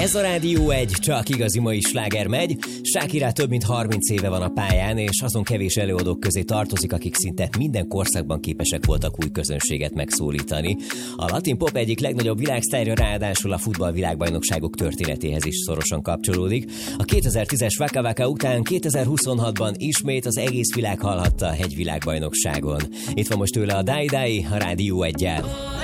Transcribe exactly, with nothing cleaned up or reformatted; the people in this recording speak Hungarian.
Ez a Rádió egy, csak igazi mai sláger megy. Shakira több mint harminc éve van a pályán, és azon kevés előadók közé tartozik, akik szinte minden korszakban képesek voltak új közönséget megszólítani. A latin pop egyik legnagyobb világsztárja, ráadásul a futballvilágbajnokságok történetéhez is szorosan kapcsolódik. A kétezer-tízes Waka Waka után kétezer-huszonhatban ismét az egész világ hallhatta egy világbajnokságon. Itt van most tőle a Dai Dai, a Rádió eggyel.